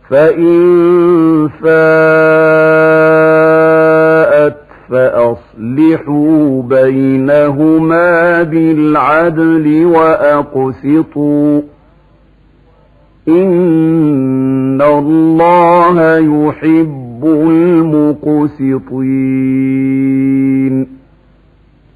فإن فاءت فأصلحوا بينهما بالعدل وأقسطوا إن الله يحب المقسطين